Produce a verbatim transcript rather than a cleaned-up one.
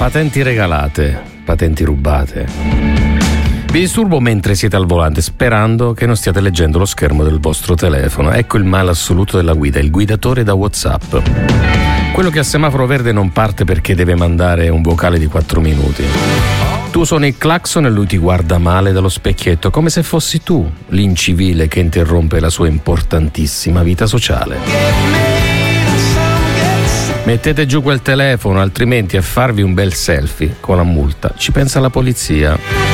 Patenti regalate, patenti rubate. Vi disturbo mentre siete al volante, sperando che non stiate leggendo lo schermo del vostro telefono. Ecco il male assoluto della guida, il guidatore da WhatsApp. Quello che a semaforo verde non parte perché deve mandare un vocale di quattro minuti. Tu suoni il clacson e lui ti guarda male dallo specchietto, come se fossi tu, l'incivile che interrompe la sua importantissima vita sociale. Mettete giù quel telefono, altrimenti a farvi un bel selfie con la multa ci pensa la polizia.